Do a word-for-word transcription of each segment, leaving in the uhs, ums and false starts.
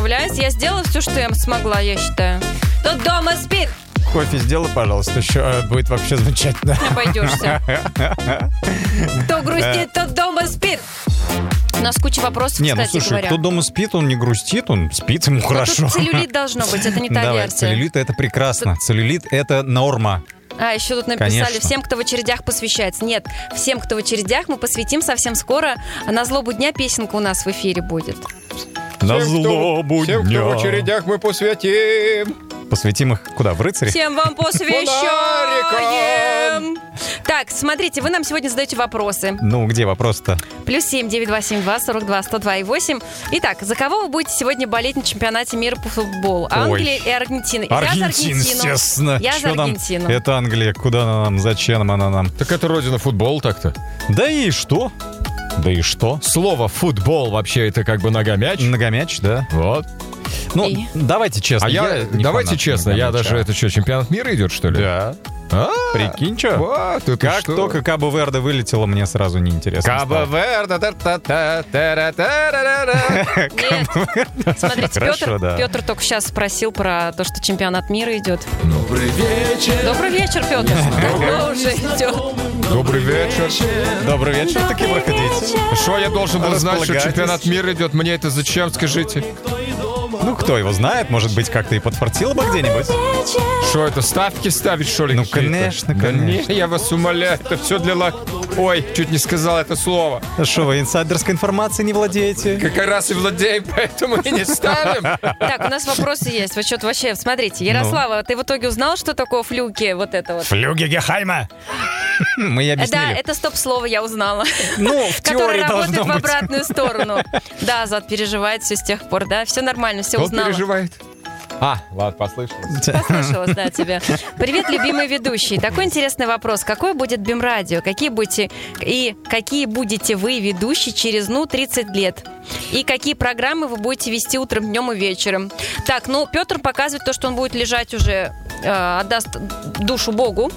оставляйте. Я сделала все, что я смогла, я считаю. Тот дома спит. Кофе сделай, пожалуйста, еще будет вообще замечательно. Обойдешься. Кто грустит, тот дома спит. У нас куча вопросов, не, кстати ну слушай, говоря. кто дома спит, он не грустит, он спит, ему Но хорошо. тут целлюлит должно быть, это не та Давай, версия. целлюлит это прекрасно. Целлюлит это норма. А, еще тут написали, Конечно. всем, кто в очередях посвящается. Нет, всем, кто в очередях, мы посвятим совсем скоро. А на злобу дня песенка у нас в эфире будет. На Всем, злобу кто, всем, дня. кто в очередях, мы посвятим. Посвятим их куда, в рыцари? Всем вам посвящаем! Так, смотрите, вы нам сегодня задаете вопросы. Ну, где вопрос-то? Плюс семь девять два семь два сорок два сто два и восемь. Итак, за кого вы будете сегодня болеть на чемпионате мира по футболу? Англия и Аргентина. Я за Аргентина, Аргентину. естественно. Я Чё за нам? Аргентину. Это Англия. Куда она нам? Зачем она нам? Так это родина футбола так-то. Да и что? Да и что? Слово «футбол» вообще это как бы нога-мяч. Многомяч, да. Вот. Ну, И? давайте честно. А я, не давайте фанат честно, я многомяча. даже, это что, чемпионат мира идет, что ли? Да. А, Прикинь, что? вот, это Как что? только Кабо Верде вылетело, мне сразу неинтересно Кабо стало. Верде, та-та-та-та-та-та-та-та. Нет. Смотрите, Хорошо, Петр, да. Петр только сейчас спросил про то, что чемпионат мира идет. Добрый вечер. Добрый вечер, Петр. Давно уже идет. Добрый вечер. Добрый вечер, таки проходите. Что я должен был знать, что Располагайтесь. чемпионат мира идет? Мне это зачем, скажите? Ну, кто его знает, может быть, как-то и подфартило бы где-нибудь. Что это, ставки ставить, что ли, Ну, какие-то? конечно, Да конечно. не, я вас умоляю, это все для лак... Ой, чуть не сказал это слово. А что, вы инсайдерской информацией не владеете? Как раз и владеем, поэтому и не ставим. Так, у нас вопросы есть. Вот что-то вообще, смотрите, Ярослава, ты в итоге узнал, что такое флюки, вот это вот? Флюги Гехайма! Мы и Да, объяснили. это стоп-слово я узнала. Ну, в Которое теории работает должно в быть. обратную сторону. Да, Зад переживает все с тех пор, да? Все нормально, все Кто узнала. переживает? А, ладно, послышалось. Послышалась, да, тебя. Привет, любимые ведущие. Такой интересный вопрос. Какое будет БИМ-радио? Какие будете и какие будете вы ведущие через, ну, тридцать лет? И какие программы вы будете вести утром, днем и вечером? Так, ну, Петр показывает то, что он будет лежать уже, э, отдаст душу Богу.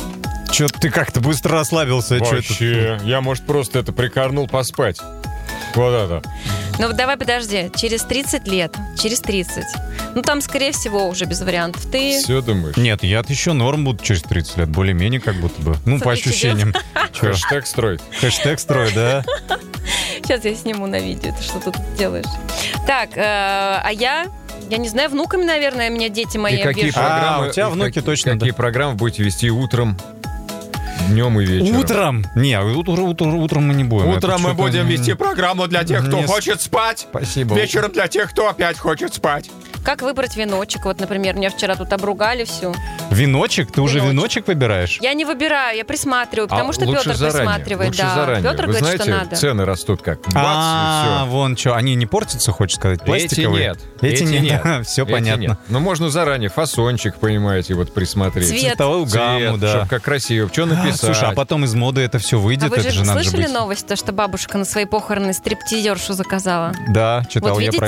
Че-то ты как-то быстро расслабился. чё это? Вообще, я, может, просто это прикорнул поспать. Вот это. Ну, давай, подожди. Через тридцать лет. Через тридцать. Ну, там, скорее всего, уже без вариантов. Ты... Все думаешь? Нет, я еще норм буду через тридцать лет. Более-менее как будто бы. Ну, по Смотрите, ощущениям. Чё? Хэштег строить. Хэштег строй, да? Сейчас я сниму на видео. Ты что тут делаешь? Так, э, а я... Я не знаю, внуками, наверное, меня дети мои И какие обвешивают. программы... А, у тебя и внуки как- точно, Какие да. программы будете вести утром, днем и вечером? Утром? Не, ут- ут- ут- утром мы не будем. Утром Это мы что-то будем не- вести программу для тех, кто Не с- хочет спать. Спасибо. Вечером для тех, кто опять хочет спать. Как выбрать веночек? Вот, например, меня вчера тут обругали всю. Виночек? Ты уже Виночек. виночек выбираешь? Я не выбираю, я присматриваю, потому А что лучше Петр заранее, присматривает. лучше Да. заранее. Петр Вы говорит, знаете, что надо. цены растут как? Бац, А, и все. вон что, они не портятся, хочешь сказать? Эти Пластиковые? нет. Эти нет. Все Эти понятно. нет. Но можно заранее фасончик, понимаете, вот присмотреть. Цвет. Цветовую гамму, да. Чтобы как красиво. Что написать? Слушай, а потом из моды это все А выйдет, вы это же же надо же слышали быть. новость, то, что бабушка на свои похороны стриптизершу заказала? Да, читал Вот я видите, про